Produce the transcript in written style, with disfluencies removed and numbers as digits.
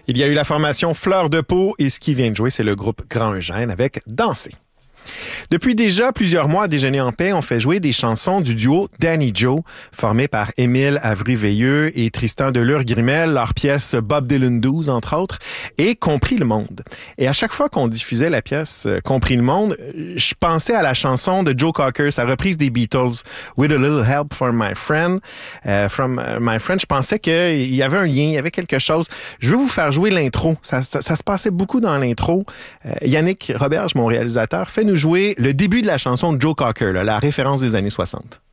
Il y a eu la formation Fleur de Peau et ce qui vient de jouer, c'est le groupe Grand Eugène avec Danser. Depuis déjà plusieurs mois à Déjeuner en paix, on fait jouer des chansons du duo Danny Joe, formé par Émile Avery-Veilleux et Tristan Delure-Grimel, leur pièce Bob Dylan 12, entre autres, et Compris le monde. Et à chaque fois qu'on diffusait la pièce Compris le monde, je pensais à la chanson de Joe Cocker, sa reprise des Beatles, With a Little Help from My Friend. Je pensais qu'il y avait un lien, il y avait quelque chose. Je veux vous faire jouer l'intro. Ça se passait beaucoup dans l'intro. Yannick Roberge, mon réalisateur, fait nous jouer le début de la chanson de Joe Cocker, la référence des années 60.